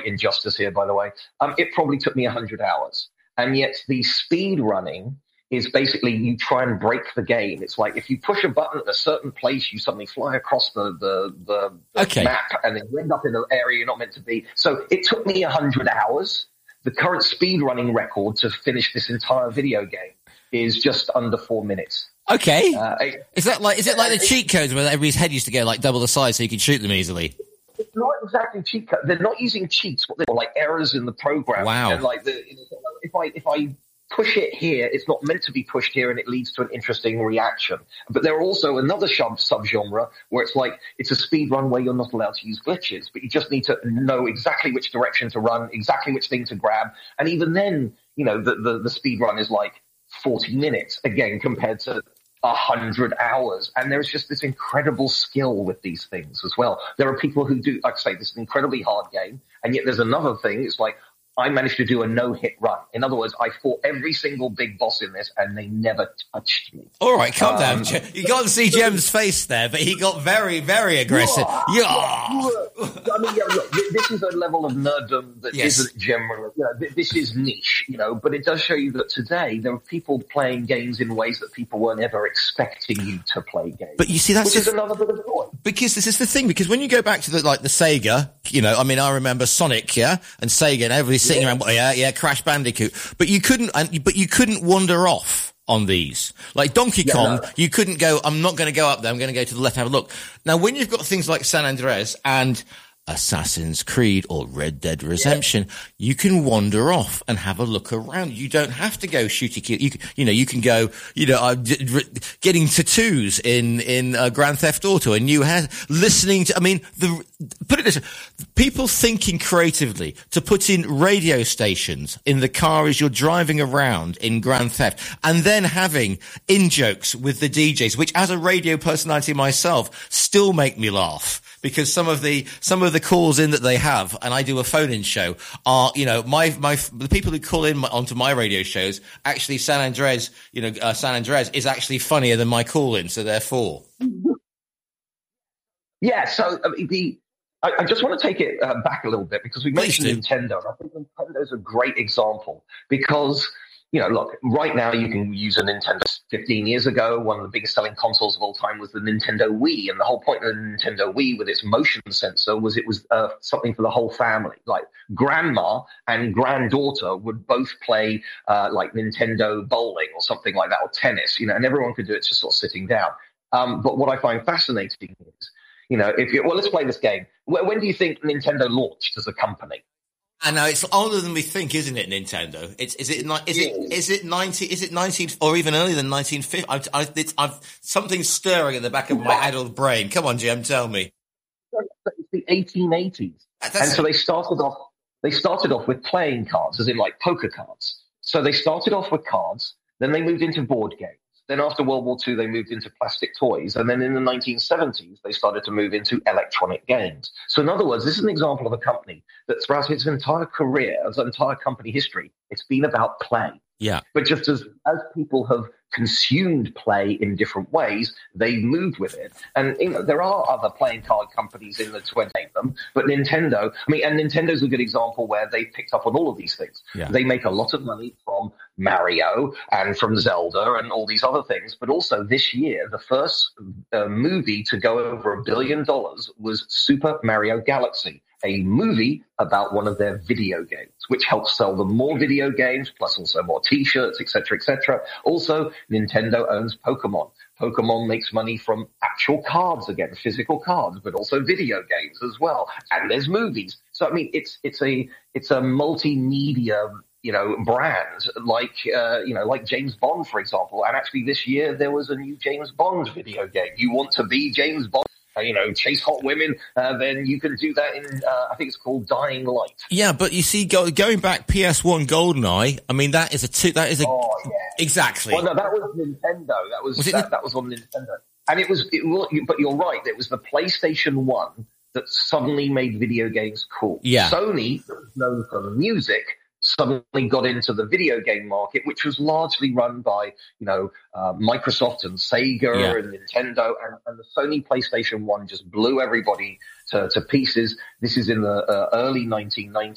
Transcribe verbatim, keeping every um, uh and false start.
injustice here, by the way. Um, it probably took me one hundred hours. And yet the speed running is basically you try and break the game. It's like if you push a button at a certain place, you suddenly fly across the, the, the, the okay. map and then you end up in an area you're not meant to be. So it took me one hundred hours. The current speed running record to finish this entire video game is just under four minutes. Okay. Uh, it, is that like, is it like the cheat codes where everybody's head used to go like double the size so you can shoot them easily? It's not exactly cheat code. They're not using cheats. What they're like errors in the program. Wow. And like the, if I, if I, push it here, it's not meant to be pushed here, and it leads to an interesting reaction. But there are also another sub subgenre where it's like it's a speed run where you're not allowed to use glitches, but you just need to know exactly which direction to run, exactly which thing to grab, and even then, you know, the the, the speed run is like forty minutes again compared to a hundred hours, and there's just this incredible skill with these things as well. There are people who do, like I say, this is an incredibly hard game, and yet there's another thing. It's like, I managed to do a no-hit run. In other words, I fought every single big boss in this, and they never touched me. All right, calm um, down. You got to see Jem's face there, but he got very, very aggressive. Yeah. yeah. I mean, yeah, look, this is a level of nerddom that yes. isn't general. You know, this is niche, you know, but it does show you that today there are people playing games in ways that people weren't ever expecting you to play games. But you see, that's which is another bit of joy. Because this is the thing. Because when you go back to the like the Sega, you know, I mean, I remember Sonic, yeah, and Sega, and everybody's sitting yeah. around, yeah, yeah, Crash Bandicoot. But you couldn't, and, but you couldn't wander off on these. Like Donkey yeah, Kong, no. you couldn't go, I'm not going to go up there, I'm going to go to the left and have a look. Now, when you've got things like San Andreas and Assassin's Creed or Red Dead Redemption, yeah. you can wander off and have a look around. You don't have to go shooty kill. You, you know, you can go, you know, uh, d- d- getting tattoos in, in uh, Grand Theft Auto, and you have listening to, I mean, the, put it this way, people thinking creatively to put in radio stations in the car as you're driving around in Grand Theft, and then having in-jokes with the D Js, which as a radio personality myself still make me laugh. Because some of the, some of the calls in that they have, and I do a phone-in show, are, you know, my, my, the people who call in my, onto my radio shows, actually San Andreas, you know, uh, San Andreas is actually funnier than my call-in, so therefore. Yeah, so I mean, the, I, I just want to take it uh, back a little bit, because we Please mentioned do. Nintendo, and I think Nintendo's a great example, because, you know, look, right now you can use a Nintendo. fifteen years ago, one of the biggest selling consoles of all time was the Nintendo Wii. And the whole point of the Nintendo Wii with its motion sensor was it was uh, something for the whole family. Like grandma and granddaughter would both play uh, like Nintendo bowling or something like that, or tennis, you know, and everyone could do it just sort of sitting down. Um, but what I find fascinating is, you know, if you, well, let's play this game. When do you think Nintendo launched as a company? I know it's older than we think, isn't it? Nintendo. It's is it is it is it ninety is it nineteen or even earlier than nineteen fifty? I've, I've, it's, I've something's stirring in the back of my adult brain. Come on, Jim, tell me. It's the eighteen eighties, That's and so they started off. They started off with playing cards, as in like poker cards. So they started off with cards, then they moved into board games. Then after World War Two, they moved into plastic toys. And then in the nineteen seventies, they started to move into electronic games. So in other words, this is an example of a company that throughout its entire career, its entire company history, it's been about play. Yeah. But just as, as people have consumed play in different ways, they've moved with it. And you know, there are other playing card companies in the twenty of them, but Nintendo, I mean, and Nintendo's a good example where they picked up on all of these things. Yeah. They make a lot of money from Mario and from Zelda and all these other things. But also this year, the first uh, movie to go over a billion dollars was Super Mario Galaxy, a movie about one of their video games, which helps sell them more video games, plus also more T-shirts, et cetera, et cetera. Also, Nintendo owns Pokemon. Pokemon makes money from actual cards again, physical cards, but also video games as well. And there's movies. So, I mean, it's, it's a, it's a multimedia, you know, brand like, uh, you know, like James Bond, for example. And actually this year there was a new James Bond video game. You want to be James Bond? Uh, you know, chase hot women, uh, then you can do that in, uh, I think it's called Dying Light. Yeah, but you see, go, going back P S one GoldenEye, I mean, that is a two, that is a, oh, yeah. Exactly. Well, no, that was Nintendo. That was, was it that, the- that was on Nintendo. And it was, it, but you're right, it was the PlayStation one that suddenly made video games cool. Yeah. Sony, known for music, suddenly got into the video game market, which was largely run by, you know, uh, Microsoft and Sega yeah. and Nintendo, and, and the Sony PlayStation one just blew everybody to, to pieces. This is in the uh, early nineteen nineties.